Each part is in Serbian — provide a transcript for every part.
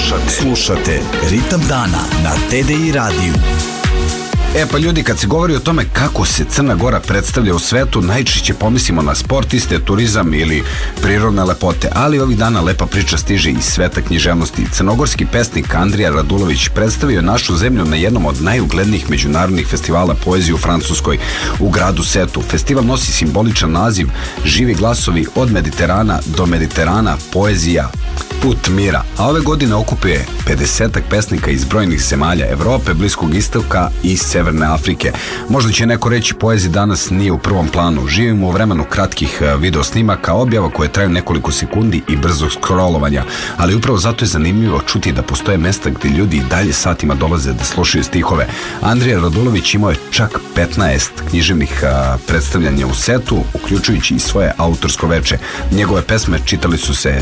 Slušate Ritam dana na TDI radiju. Pa ljudi, kad se govori o tome kako se Crna Gora predstavlja u svetu, najčešće pomislimo na sportiste, turizam ili prirodne lepote, ali ovih dana lepa priča stiže iz sveta književnosti. Crnogorski pesnik Andrija Radulović predstavio našu zemlju na jednom od najuglednijih međunarodnih festivala poezije u Francuskoj, u gradu Setu. Festival nosi simboličan naziv Živi glasovi od Mediterana do Mediterana, poezija, put mira, a ove godine okupuje 50-ak pesnika iz brojnih zemalja Evrope, Bliskog istoka i Severne Afrike. Možda će neko reći poezija danas nije u prvom planu. Živimo u vremenu kratkih video snimaka, objava koje traju nekoliko sekundi i brzog scrollovanja, ali upravo zato je zanimljivo čuti da postoje mesta gdje ljudi i dalje satima dolaze da slušaju stihove. Andrija Radulović imao je čak 15 književnih predstavljanja u Setu, uključujući i svoje autorsko veče. Njegove pesme čitali su se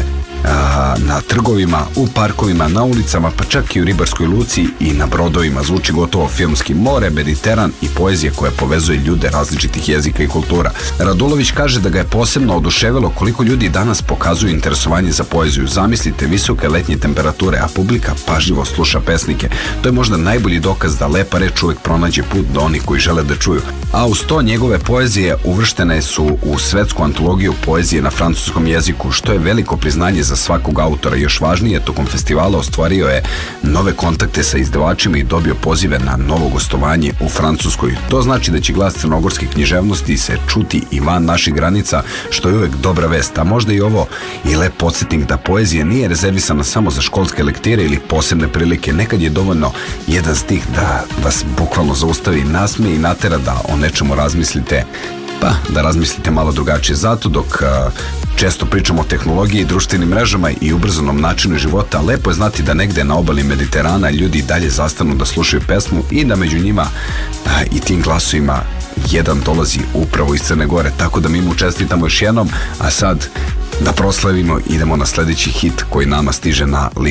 na trgovima, u parkovima, na ulicama, pa čak i u ribarskoj luci i na brodovima. Zvuči gotovo filmski. More, Mediteran i poezija koja povezuje ljude različitih jezika i kultura. Radulović kaže da ga je posebno oduševilo koliko ljudi danas pokazuju interesovanje za poeziju. Zamislite visoke letnje temperature, a publika pažljivo sluša pesnike. To je možda najbolji dokaz da lepa reč uvek pronađe put do onih koji žele da čuju. A uz to njegove poezije uvrštene su u svetsku antologiju poezije na francuskom jeziku, što je veliko priznanje za svakog autora. Još važnije, tokom festivala ostvario je nove kontakte sa izdavačima i dobio pozive na novo gostovanje u Francuskoj. To znači da će glas crnogorske književnosti se čuti i van naših granica, što je uvek dobra vest. A možda i ovo i lep podsjetnik da poezija nije rezervisana samo za školske lektire ili posebne prilike. Nekad je dovoljno jedan stih da vas bukvalno zaustavi, nasmeje i natera da o nečemu razmislite, pa da razmislite malo drugačije. Zato dok često pričamo o tehnologiji, društvenim mrežama i ubrzanom načinu života, lepo je znati da negde na obali Mediterana ljudi dalje zastanu da slušaju pesmu i da među njima i tim glasovima jedan dolazi upravo iz Crne Gore. Tako da mi mu čestitamo još jednom, a sad da proslavimo, idemo na sledeći hit koji nama stiže na listu.